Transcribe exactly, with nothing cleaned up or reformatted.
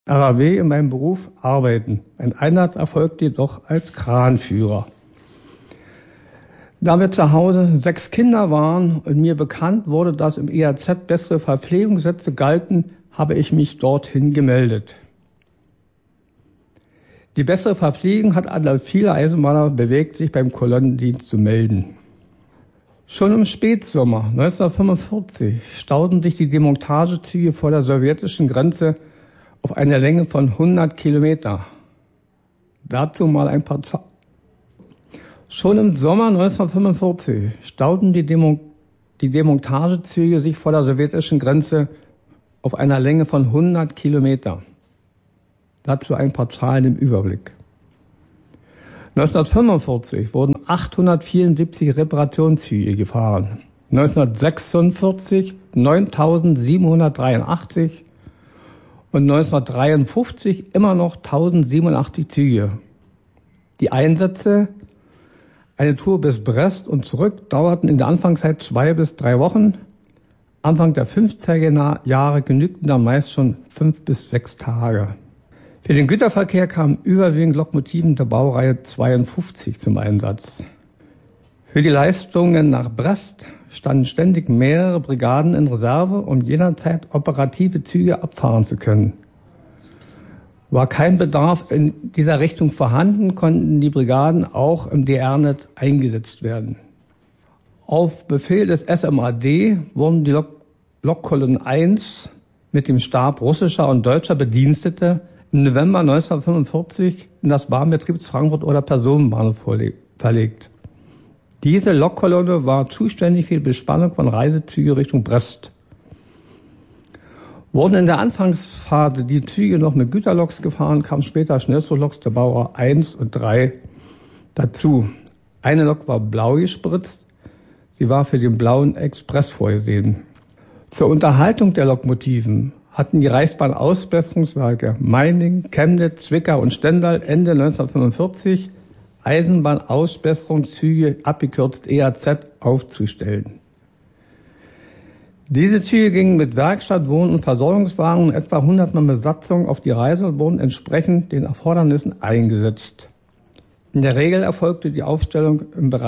R A W in meinem Beruf arbeiten. Mein Einsatz erfolgte jedoch als Kranführer. Da wir zu Hause sechs Kinder waren und mir bekannt wurde, dass im E A Z bessere Verpflegungssätze galten, habe ich mich dorthin gemeldet. Die bessere Verpflegung hat alle viele Eisenbahner bewegt, sich beim Kolonnendienst zu melden. Schon im Spätsommer neunzehnhundertfünfundvierzig stauten sich die Demontagezüge vor der sowjetischen Grenze auf eine Länge von hundert Kilometer. Dazu mal ein paar Zahlen. Schon im Sommer neunzehnhundertfünfundvierzig stauten die, Demo die Demontagezüge sich vor der sowjetischen Grenze auf einer Länge von hundert Kilometer. Dazu ein paar Zahlen im Überblick. neunzehnhundertfünfundvierzig wurden achthundertvierundsiebzig Reparationszüge gefahren, neunzehnhundertsechsundvierzig neuntausendsiebenhundertdreiundachtzig und neunzehnhundertdreiundfünfzig immer noch tausendsiebenundachtzig Züge. Die Einsätze, eine Tour bis Brest und zurück, dauerten in der Anfangszeit zwei bis drei Wochen. Anfang der fünfziger Jahre genügten dann meist schon fünf bis sechs Tage. Für den Güterverkehr kamen überwiegend Lokomotiven der Baureihe zweiundfünfzig zum Einsatz. Für die Leistungen nach Brest standen ständig mehrere Brigaden in Reserve, um jederzeit operative Züge abfahren zu können. War kein Bedarf in dieser Richtung vorhanden, konnten die Brigaden auch im D R-Netz eingesetzt werden. Auf Befehl des S M A D wurden die Lok Lokkolonnen eins mit dem Stab russischer und deutscher Bedienstete im November neunzehnhundertfünfundvierzig in das Bahnbetriebs Frankfurt oder Personenbahnhof verlegt. Diese Lokkolonne war zuständig für die Bespannung von Reisezügen Richtung Brest. Wurden in der Anfangsphase die Züge noch mit Güterloks gefahren, kamen später Schnellzugloks der Baureihe eins und drei dazu. Eine Lok war blau gespritzt, sie war für den blauen Express vorgesehen. Zur Unterhaltung der Lokomotiven hatten die Reichsbahn-Ausbesserungswerke Meiningen, Chemnitz, Zwickau und Stendal Ende neunzehnhundertfünfundvierzig Eisenbahnausbesserungszüge, abgekürzt E A Z, aufzustellen. Diese Züge gingen mit Werkstatt, Wohn- und Versorgungswagen und etwa hundert Mann Besatzung auf die Reise und wurden entsprechend den Erfordernissen eingesetzt. In der Regel erfolgte die Aufstellung im Bereich